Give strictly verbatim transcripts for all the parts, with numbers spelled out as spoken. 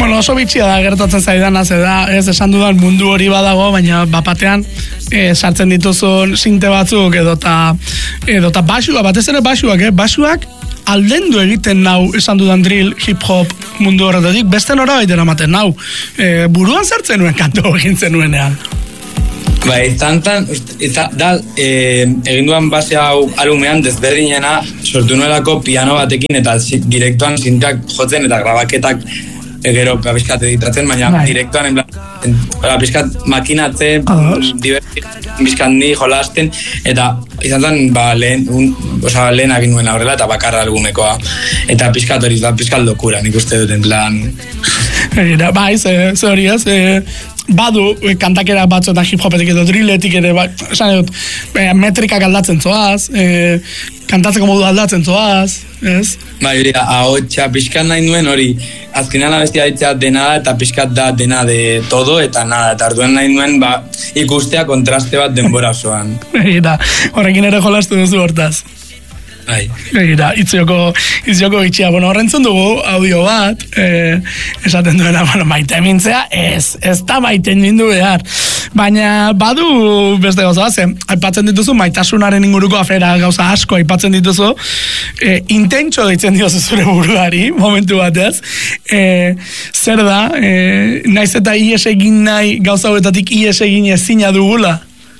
Bueno, oso bitxia da gertatzen zaidan, ze da, ez esan dudan mundu hori badago, baina bapatean e, sartzen dituzun sinte batzuk edota, edota basua, batez ere basuak, eh? Basuak aldendu egiten nau, esan dudan drill, hip-hop mundu horretatik, beste nora baitera maten nau. E, buruan sartzen nuen kantu egin zenuenean. Bai, tantan, da, e, egin duan base hau alumean desberdinena sortu nuelako piano batekin eta direktuan sinteak jotzen eta grabaketak gero pizkat editatzen, baina bai. Direktuan en plan, pizkat makinatzen, pizkat ni jolasten, eta izan zen, ba, lehen, un, oza, lehen agin nuen aurrela eta bakarra albumekoa. Eta pizkat hori, da, pizkat lokura, nik uste dut, en plan... Egira, bai, ze, ze hori ez, e, badu kantakera batzu eta hip-hopetik edo drilletik ere, ba, esan dut, e, metrikak aldatzen zoaz, e, kantatzeko modu aldatzen zoaz, ez? Bai, hori, ahotsa, pixkat nahi nuen hori, azkenean abestia ditzea dena da, eta pixkat da dena de todo, eta nada, eta arduen nahi nuen, ba, ikustea kontraste bat denbora osoan. Egira, horrekin ere jolastu duzu hortaz. Bai. Egira, itzioko, itzioko itxia. Bueno, horrentzun dugu audio bat, eh, esaten duena, bueno, maite mintzea, ez, ez da maite mindu behar. Baina badu beste gauza, zen, aipatzen dituzu, maitasunaren inguruko afera gauza asko aipatzen dituzu, eh, intentxo deitzen diozu zure buruari, momentu batez, eh, zer da, eh, naiz eta ies egin nahi gauza hauetatik ies egin ezina dugula?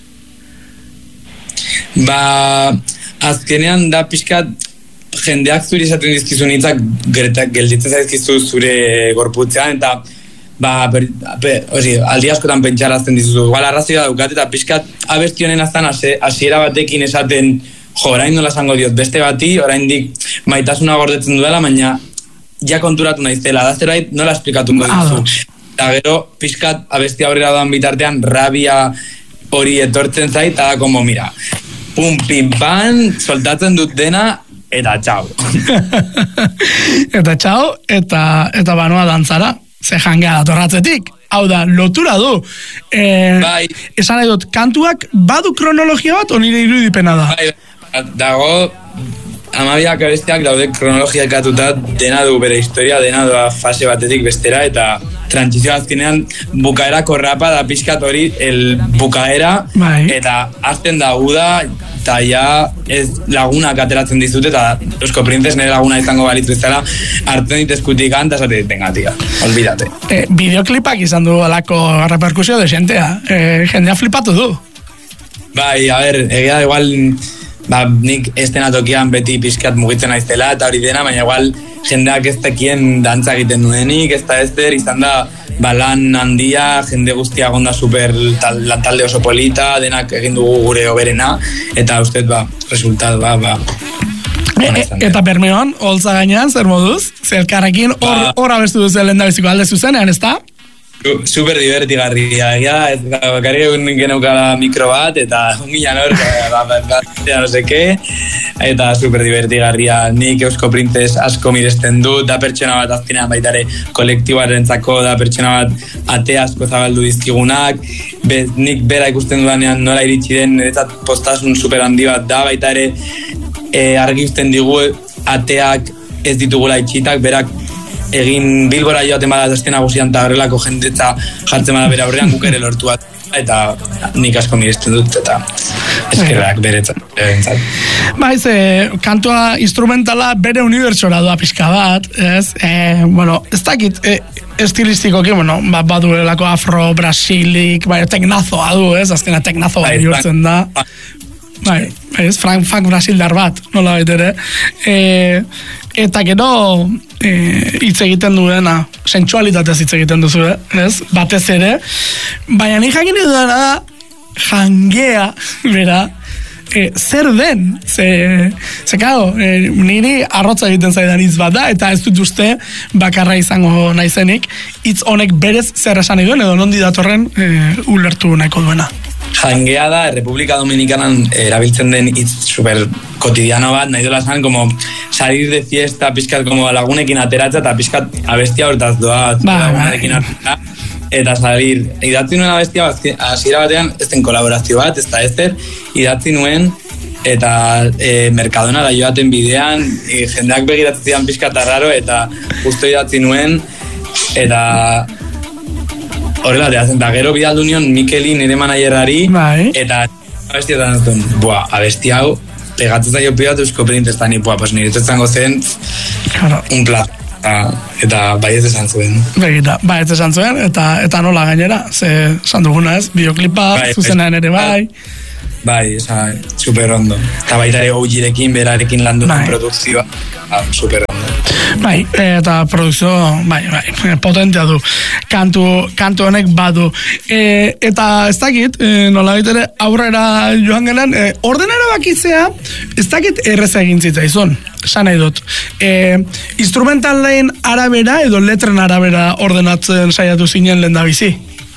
Ba... Azkenean da pixkat jendeak zuri esaten dizkizun hitzak gelditzen zaizkizu zure gorputzean eta ba, per, per, osi, aldi askotan pentsarazten dizuzu. Igual arrazioa daukat eta pixkat abesti honen aztan hasiera batekin esaten jo, orain nola esango diot beste bati, oraindik maitasuna gordetzen duela, baina ja konturatu naizela, da zerbait nola esplikatuko dizu. Eta gero pixkat abesti aurrera doan bitartean rabia hori etortzen zait, eta da como mira... pum, pim, pan, soltatzen dut dena, eta txau. Eta txau, eta, eta banoa dantzara, ze jangea datorratzetik. Hau da, lotura du. E, bai. Esan nahi dut, kantuak badu kronologia bat, onire irudipena da? Bai, dago, amabiak abestiak daude kronologia katuta, dena du bere historia, dena du fase batetik bestera, eta trantzizio azkenean bukaerako rapa da pixkat hori el bukaera, bai. Eta azten da uda, eta ja ez lagunak ateratzen dizute, eta Eusko Princes nire laguna izango balitzu ezala, hartzen dit eskutik anta, esate tenga, tia, olvidate. E, bideoklipak izan du alako reperkusio de jentea, e, jendea flipatu du. Bai, a ber, egia da igual... Ba, nik estenatokian beti pixkat mugitzen naiztela eta hori dena, baina igual jendeak ez tekien dantza egiten duenik, ez da ester, izan da ba, lan handia, jende guztia gonda super tal, talde oso polita, denak egin dugu gure oberena, eta ustez, ba, resultat, ba, ba, e, e, eta bermeon, holtza gainean, zer moduz? Zelkarrekin hor ba, abestu duzu lehen da biziko alde zuzenean, ez da? Super divertigarria, ja, bakarrik egun geneukala mikro bat, eta ungilan hor, no sé qué, eta super divertigarria, nik Eusko Princes asko miresten dut, da pertsona bat azkenean baitare kolektiboaren zako, da pertsona bat ate asko zabaldu dizkigunak, be, nik bera ikusten dudanean nola iritsi den, niretzat postasun super handi bat da, baita ere e, argi usten digu ateak ez ditugula itxitak, berak egin Bilbora joaten bada estena guzian eta horrelako jendetza jartzen bada bera horrean guk ere lortu bat eta nik asko miresten dut eta eskerrak beretzat. Baiz, e, kantua instrumentala bere unibertsora doa pixka bat, ez? E, bueno, ez dakit, e, estilistikoki, bueno, ba, baduelako afro-brasilik, bai, teknazoa du, ez? Azkena teknazo bat bihurtzen da. Bai, ez, Frank Funk Brasildar bat, nola baitere. E, eta gero hitz e, egiten duena, sensualitatez hitz egiten duzu, ez? Batez ere. Baina ni jakin edura da, jangea, bera, e, zer den? Ze, ze kao, e, niri arrotza egiten zaidan hitz bat da, eta ez dut uste bakarra izango naizenik, hitz honek berez zer esan eduen, edo nondi datorren e, ulertu nahiko duena. Jangea da, Republika Dominikanan erabiltzen den hitz super kotidiano bat, nahi dola esan, como salir de fiesta, pizkat como lagunekin ateratza, eta pizkat abestia hortaz doa, ba, lagunekin ateratza, eta salir. Idatzi nuen abestia, hasiera batean, ez den kolaborazio bat, ez da ezer, idatzi nuen, eta e, Mercadona joaten bidean, e, jendeak begiratzen zidan pizkat arraro, eta justo idatzi nuen, eta horrela teatzen, eta gero bidaldu nion Mikelin nire managerari, bai. eta abestietan zuten, buah, abesti hau, pegatzen zaio pidatu Eusko Printestan, buah, pues nire zango zen, claro. Un plat. Eta bai ez esan zuen. Begita, bai ez esan zuen, eta, eta nola gainera, ze esan duguna ez, bideoklipa, bai, zuzenean ere bai. Bai, esa, super ondo. Eta baita ere O G-rekin, berarekin landu bai. Produkzioa, super ondo. Bai, eta produkzio, bai, bai, potentea du. Kantu, kantu honek badu. E, eta ez dakit, e, nola ere aurrera joan genen, e, ordenara bakitzea, ez dakit erreza egin zitzaizun. Esan nahi dut. E, instrumentalen arabera edo letren arabera ordenatzen saiatu zinen lehen da bizi?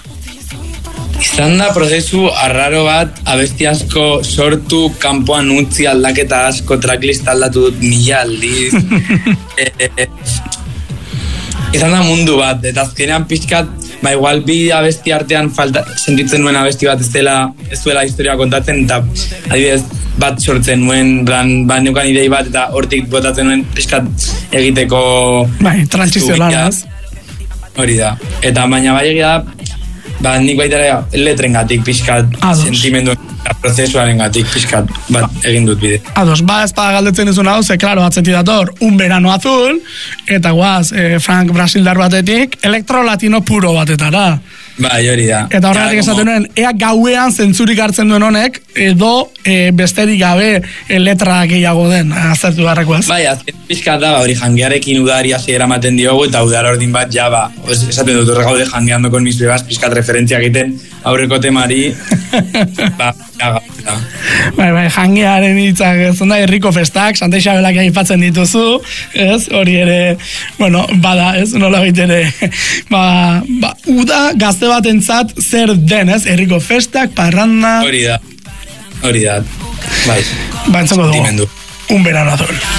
Izan da prozesu arraro bat, abesti asko sortu, kanpoan utzi aldaketa asko, tracklist aldatu dut mila aldiz. e, e, izan da mundu bat, eta azkenean pixkat, ba igual bi abesti artean falta, sentitzen nuen abesti bat ez dela, ez duela historia kontatzen, eta adibidez bat sortzen nuen, plan, ba neukan idei bat, eta hortik botatzen nuen pixkat egiteko... Bai, transizionaraz. Hori da. Eta baina bai egia da, ba nik baita letren gatik pixkat, sentimendu prozesuaren gatik pixkat, bat egin dut bide. Ados, ba ez pa galdetzen duzun hau, ze, klaro, atzenti dator, un verano azul, eta guaz, eh, Frank Brasildar batetik, elektro-latino puro batetara. Bai, hori da. Eta horregatik esaten nuen, ea gauean zentzurik hartzen duen honek, edo e, besterik gabe e, letra gehiago den, azertu garrakoaz. Bai, azken pixkat da, hori jangearekin udari hasi eramaten diogu, eta udar ordin bat, ja, ba, esaten dut horre gaude jangeando kon mis bebas, pixkat referentzia egiten aurreko temari, ba, ja, ja. Bai, bai, jangearen hitzak, zonda, herriko festak, Santa Isabelak aipatzen dituzu, ez, hori ere, bueno, bada, ez, nola ere, ba, ba, uda, gazte batentzat zer den, ez? Herriko festak, parranda... Hori da, hori da, bai. Ba, entzako dugu, un verano azul.